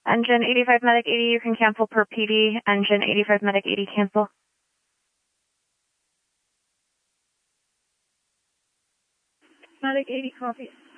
Engine 85 Medic 80, you can cancel per PD. Engine 85 Medic 80, cancel. Medic 80, copy.